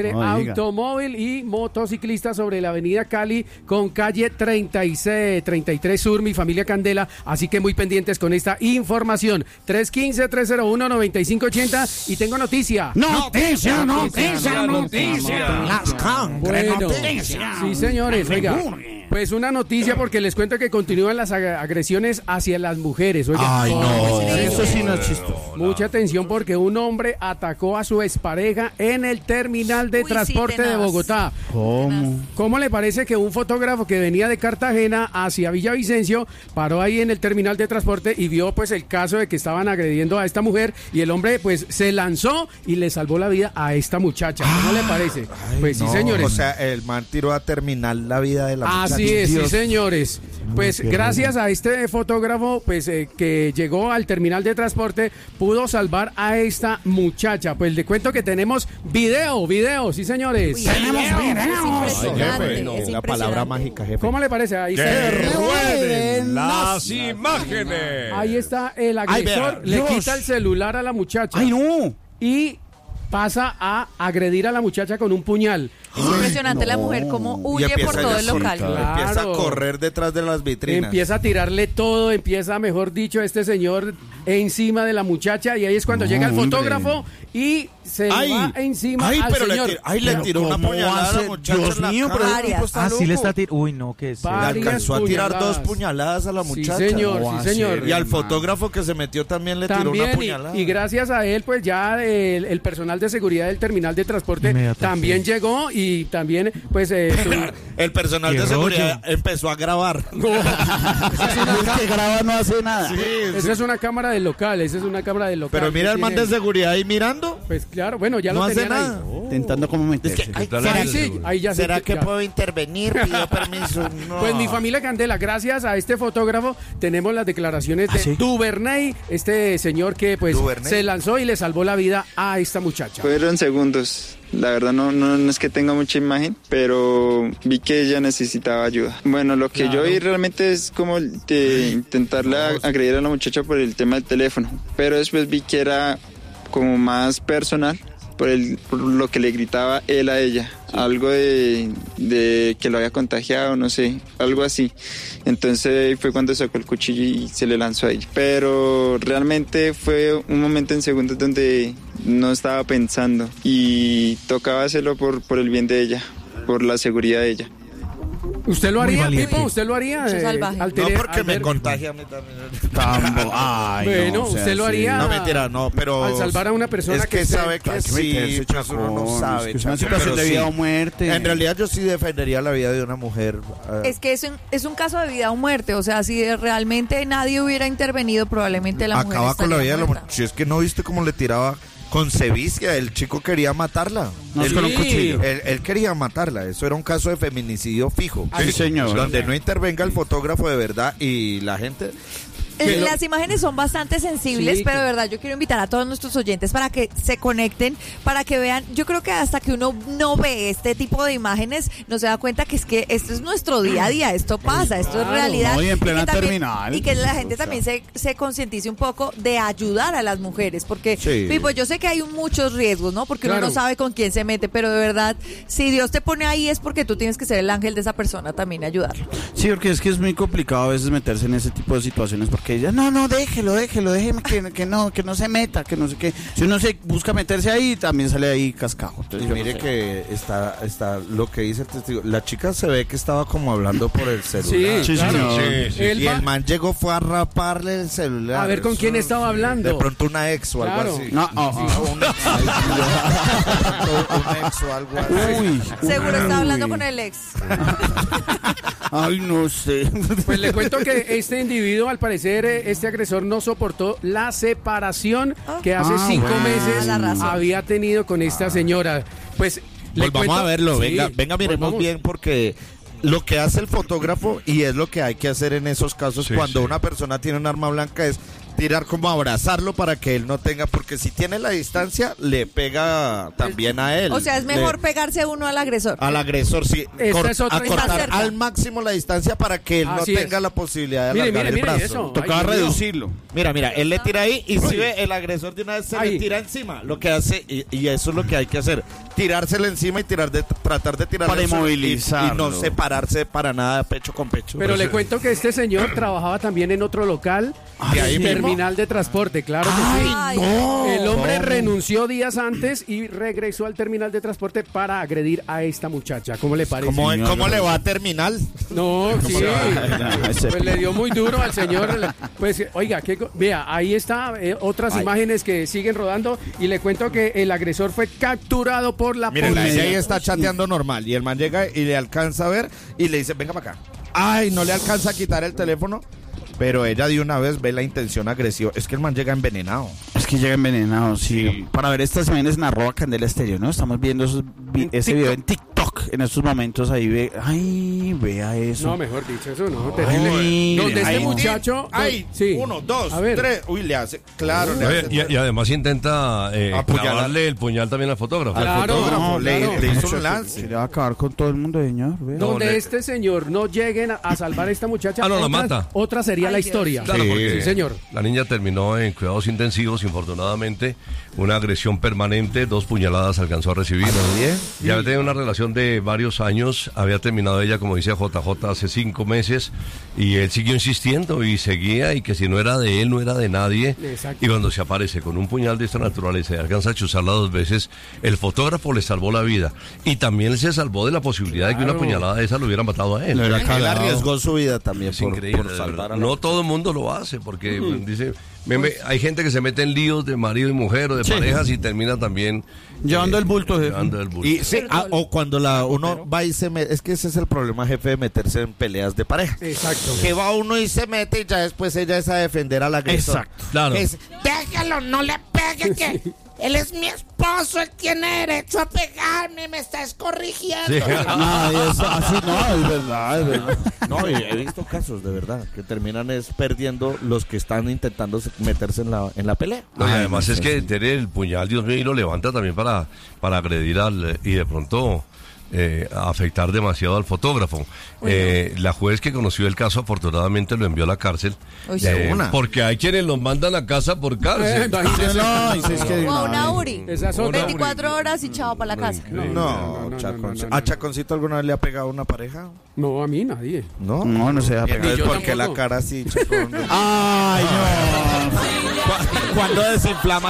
Automóvil y motociclista sobre la avenida Cali con calle 33 Sur, mi familia Candela, así que muy pendientes con esta información. 315-301-9580 y tengo noticia. Noticia. Las noticias. Sí, señores, oiga. Pues una noticia porque les cuento que continúan las agresiones hacia las mujeres. Oiga, ay, no, eso sí no es chistoso. Mucha atención porque un hombre atacó a su expareja en el terminal de transporte de Bogotá. ¿Cómo le parece que un fotógrafo que venía de Cartagena hacia Villavicencio paró ahí en el terminal de transporte y vio pues el caso de que estaban agrediendo a esta mujer y el hombre pues se lanzó y le salvó la vida a esta muchacha? ¿Cómo le parece? Pues sí, señores. O sea, el man tiró a terminar la vida de la muchacha. Así es, sí, señores. Pues gracias a este fotógrafo pues que llegó al terminal de transporte pudo salvar a esta muchacha. Pues le cuento que tenemos video, sí, señores. Uy, tenemos video. Es la palabra mágica, jefe. ¿Cómo le parece? Ahí ¡Que está. rueden las imágenes! Ahí está el agresor, le quita el celular a la muchacha. ¡Ay, no! Y pasa a agredir a la muchacha con un puñal. Es impresionante la mujer cómo huye por todo el local. Empieza a correr detrás de las vitrinas. Empieza a tirarle todo, empieza, mejor dicho, este señor encima de la muchacha y ahí es cuando llega el fotógrafo y se va encima al señor. Le tiró una puñalada a la muchacha. Dios mío, pero así le está tirando. Uy, no, que le alcanzó a tirar 2 puñaladas a la muchacha. Sí, señor. Y al fotógrafo que se metió también le tiró una puñalada. Y gracias a él, pues ya el personal de seguridad del terminal de transporte también llegó y también, pues... el personal de seguridad empezó a grabar. El que graba no hace nada. Sí, esa es una cámara del local, Pero mira el man de seguridad ahí mirando. Pues claro, bueno, ya no lo hace tenían nada. ahí. Intentando como meterse. ¿Será que puedo intervenir? Pido permiso. No. Pues mi familia Candela, gracias a este fotógrafo tenemos las declaraciones de Duvernay, este señor que pues se lanzó y le salvó la vida a esta muchacha. Fueron segundos. La verdad no es que tenga mucha imagen, pero vi que ella necesitaba ayuda. Bueno, lo que yo vi realmente es como de intentarle agredir a la muchacha por el tema del teléfono, pero después vi que era como más personal por lo que le gritaba él a ella. Algo de que lo había contagiado, no sé, algo así. Entonces fue cuando sacó el cuchillo y se le lanzó a ella. Pero realmente fue un momento en segundos donde no estaba pensando y tocaba hacerlo por el bien de ella, por la seguridad de ella. ¿Usted lo haría, Pipo? ¿Usted lo haría? No, porque me contagia a mí también. Bueno, usted lo haría. No, mentira, no, pero... Al salvar a una persona es que sabe que sí, pues uno no sabe. Es una situación de vida o muerte. En realidad yo sí defendería la vida de una mujer. Es que es un caso de vida o muerte. O sea, si realmente nadie hubiera intervenido, probablemente la mujer acaba con la vida de la muerta. mujer. Si es que no viste cómo le tiraba... Con sevicia, el chico quería matarla. Con un cuchillo. Él quería matarla. Eso era un caso de feminicidio fijo. Sí, señor. Donde no intervenga el fotógrafo de verdad y la gente... Las imágenes son bastante sensibles, pero de verdad yo quiero invitar a todos nuestros oyentes para que se conecten, para que vean. Yo creo que hasta que uno no ve este tipo de imágenes, no se da cuenta que esto es nuestro día a día, esto pasa, esto es realidad. No, y en plena terminal. Y que la gente también se concientice un poco de ayudar a las mujeres, porque Pipo, yo sé que hay muchos riesgos, ¿no? Porque uno no sabe con quién se mete, pero de verdad, si Dios te pone ahí es porque tú tienes que ser el ángel de esa persona también, ayudarlo. Sí, porque es que es muy complicado a veces meterse en ese tipo de situaciones, porque ella, no, déjeme que no se meta, que no sé qué. Si uno se busca meterse ahí, también sale ahí cascado. Entonces, y mire que está lo que dice el testigo. La chica se ve que estaba como hablando por el celular. Sí, señor. Sí. Y el man llegó, fue a raparle el celular. A ver con quién estaba hablando. De pronto una ex o algo así. Un ex o algo así. Seguro está hablando con el ex. Ay, no sé. Pues le cuento que este individuo, al parecer, este agresor no soportó la separación que hace 5 meses había tenido con esta señora. Pues vamos a verlo, venga, miremos bien, porque lo que hace el fotógrafo, y es lo que hay que hacer en esos casos cuando una persona tiene un arma blanca, es tirar como abrazarlo para que él no tenga, porque si tiene la distancia le pega también a él. O sea, es mejor pegarse uno al agresor. Al agresor, sí. Acortar al máximo la distancia para que él no tenga la posibilidad de alargar el brazo. Tocaba reducirlo. Mira, él le tira ahí y si ve el agresor de una vez se le tira encima. Lo que hace, y eso es lo que hay que hacer. tirársela encima y tratar de tirarle para inmovilizarlo y no separarse para nada pecho con pecho. Pero le cuento que este señor trabajaba también en otro local, terminal de transporte, claro que sí. No. El hombre renunció días antes y regresó al terminal de transporte para agredir a esta muchacha. ¿Cómo le parece? ¿Cómo le va a terminal? No, sí. Pues le dio muy duro al señor. Pues, oiga, vea, ahí está otras imágenes que siguen rodando y le cuento que el agresor fue capturado por la policía. policía. Ella ahí está chateando normal y el man llega y le alcanza a ver y le dice, venga para acá. Ay, no le alcanza a quitar el teléfono, pero ella de una vez ve la intención agresiva. Es que el man llega envenenado. Es que llega envenenado, sí. Para ver estas imágenes en @Candela Estéreo, ¿no? Estamos viendo ese video en TikTok en estos momentos. Ahí vea eso. No, mejor dicho, eso no, terrible. Donde este muchacho... sí. 1, 2, 3. Uy, le hace... Claro, le hace... Y además intenta clavarle el puñal también al fotógrafo. Claro, al fotógrafo claro. Le hizo un lance. Se va a acabar con todo el mundo, señor. Donde este señor no lleguen a salvar a esta muchacha, la mata. Otra sería la historia. Claro, porque sí, señor. La niña terminó en cuidados intensivos, infortunadamente, una agresión permanente, 2 puñaladas alcanzó a recibir. Ya había tenido una relación de varios años, había terminado ella, como dice JJ, hace 5 meses, y él siguió insistiendo y seguía, y que si no era de él, no era de nadie. Exacto. Y cuando se aparece con un puñal de esta naturaleza y alcanza a chuzarla 2 veces, el fotógrafo le salvó la vida, y también se salvó de la posibilidad de que una puñalada de esa lo hubiera matado a él. Él arriesgó su vida también por salvar a no todo el mundo lo hace, porque dice... hay gente que se mete en líos de marido y mujer o de parejas y termina también llevando el bulto, jefe. Y o cuando uno va y se mete, es que ese es el problema, jefe, de meterse en peleas de pareja. Exacto. Que va uno y se mete y ya después ella es a defender al agresor. Exacto. Claro. Déjalo, no le pegue, que él es mi esposo, él tiene derecho a pegarme, me estás corrigiendo. Sí. Así no, es verdad. No, he visto casos de verdad que terminan perdiendo los que están intentando meterse en la pelea. No, y además es que tener el puñal, Dios mío, y lo levanta también para agredir y de pronto afectar demasiado al fotógrafo. La juez que conoció el caso afortunadamente lo envió a la cárcel, porque hay quienes los mandan a casa por cárcel. O una URI. Esas son 24 horas y chao para la casa. No. ¿A Chaconcito alguna vez le ha pegado una pareja? No, a mí nadie. No se ha pegado. ¿Por qué la cara así, Chacón? Ay, no. ¿Cuándo desinflama